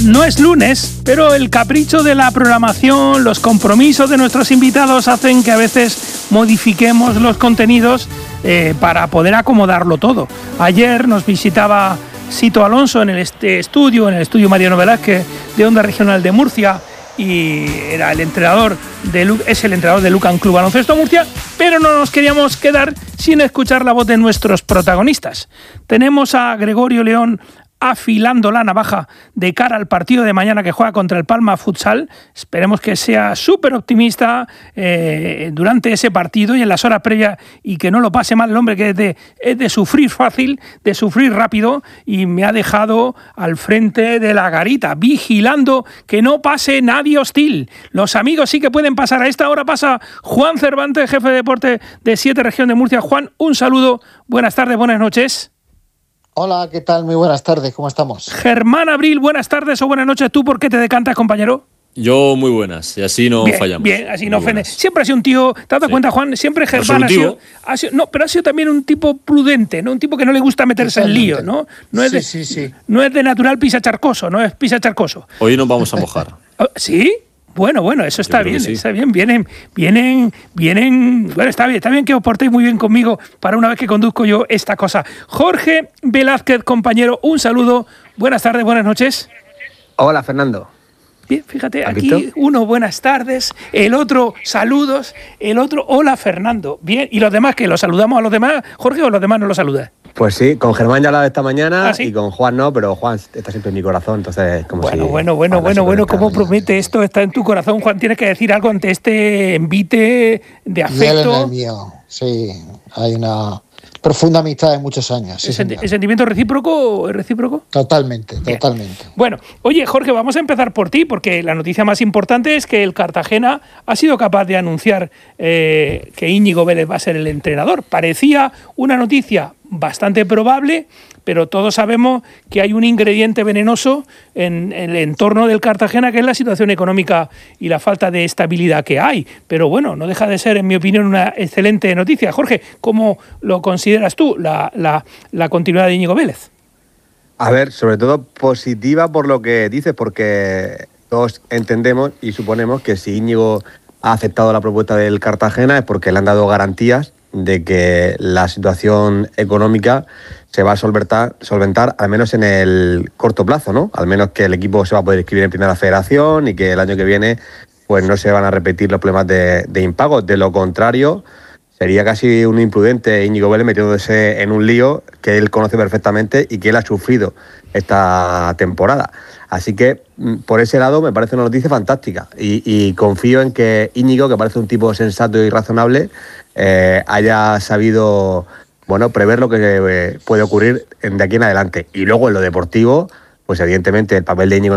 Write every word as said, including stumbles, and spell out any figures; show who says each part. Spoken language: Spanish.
Speaker 1: No es lunes, pero el capricho de la programación, los compromisos de nuestros invitados hacen que a veces modifiquemos los contenidos eh, para poder acomodarlo todo. Ayer nos visitaba Sito Alonso en el este estudio, en el estudio Mariano Velázquez de Onda Regional de Murcia, y era el entrenador de, es el entrenador de Lucan Club Baloncesto Murcia, pero no nos queríamos quedar sin escuchar la voz de nuestros protagonistas. Tenemos a Gregorio León afilando la navaja de cara al partido de mañana que juega contra el Palma Futsal. Esperemos que sea súper optimista eh, durante ese partido y en las horas previas, y que no lo pase mal el hombre, que es de, es de sufrir fácil, de sufrir rápido, y me ha dejado al frente de la garita, vigilando que no pase nadie hostil. Los amigos sí que pueden pasar. A esta hora pasa Juan Cervantes, jefe de deporte de siete Región de Murcia. Juan, un saludo, buenas tardes, buenas noches.
Speaker 2: Hola, ¿qué tal? Muy buenas tardes, ¿cómo estamos?
Speaker 1: Germán Abril, buenas tardes o buenas noches. ¿Tú por qué te decantas, compañero?
Speaker 3: Yo muy buenas, y así no
Speaker 1: bien,
Speaker 3: fallamos.
Speaker 1: Bien, así no ofende. Siempre ha sido un tío, ¿te has dado sí. cuenta, Juan? Siempre Germán ha sido, ha sido... No, pero ha sido también un tipo prudente, ¿no? Un tipo que no le gusta meterse en lío, ¿no? No es,
Speaker 2: sí,
Speaker 1: de,
Speaker 2: sí, sí.
Speaker 1: no es de natural pisa charcoso, no es pisa charcoso.
Speaker 3: Hoy nos vamos a mojar.
Speaker 1: ¿Sí? Bueno, bueno, eso está bien,
Speaker 3: sí.
Speaker 1: está bien. Vienen, vienen, vienen... Bueno, está bien, está bien que os portéis muy bien conmigo para una vez que conduzco yo esta cosa. Jorge Velázquez, compañero, un saludo. Buenas tardes, buenas noches.
Speaker 4: Hola, Fernando.
Speaker 1: Bien, fíjate, aquí uno buenas tardes, el otro saludos, el otro hola, Fernando. Bien, ¿y los demás qué? ¿Los saludamos a los demás, Jorge, o los demás no los saludas?
Speaker 4: Pues sí, con Germán ya hablaba esta mañana. ¿Ah, sí? Y con Juan no, pero Juan está siempre en mi corazón, entonces como
Speaker 1: Bueno,
Speaker 4: si
Speaker 1: bueno, bueno, bueno, bueno, ¿cómo promete esto? Está en tu corazón, Juan, tienes que decir algo ante este envite de afecto.
Speaker 2: Y él en el mío, sí, hay una profunda amistad de muchos años. Sí,
Speaker 1: ¿El, ¿El sentimiento recíproco es recíproco?
Speaker 2: Totalmente,
Speaker 1: Bien.
Speaker 2: totalmente.
Speaker 1: Bueno, oye, Jorge, vamos a empezar por ti, porque la noticia más importante es que el Cartagena ha sido capaz de anunciar eh, que Íñigo Vélez va a ser el entrenador. Parecía una noticia bastante probable, pero todos sabemos que hay un ingrediente venenoso en, en el entorno del Cartagena, que es la situación económica y la falta de estabilidad que hay. Pero bueno, no deja de ser, en mi opinión, una excelente noticia. Jorge, ¿cómo lo consideras tú, la, la, la continuidad de Íñigo Vélez?
Speaker 4: A ver, sobre todo positiva por lo que dices, porque todos entendemos y suponemos que si Íñigo ha aceptado la propuesta del Cartagena es porque le han dado garantías de que la situación económica se va a solventar, solventar al menos en el corto plazo, ¿no? Al menos que el equipo se va a poder inscribir en Primera Federación y que el año que viene pues no se van a repetir los problemas de, de impago. De lo contrario, sería casi un imprudente Íñigo Vélez metiéndose en un lío que él conoce perfectamente y que él ha sufrido esta temporada. Así que por ese lado me parece una noticia fantástica y, y confío en que Íñigo, que parece un tipo sensato y razonable, eh, haya sabido bueno, prever lo que eh, puede ocurrir de aquí en adelante. Y luego en lo deportivo, pues evidentemente el papel de Íñigo